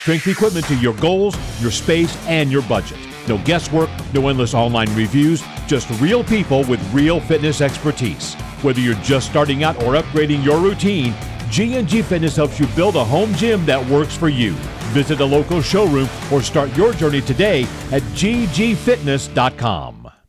Strength equipment to your goals, your space, and your budget. No guesswork, no endless online reviews, just real people with real fitness expertise. Whether you're just starting out or upgrading your routine, G&G Fitness helps you build a home gym that works for you. Visit a local showroom or start your journey today at ggfitness.com.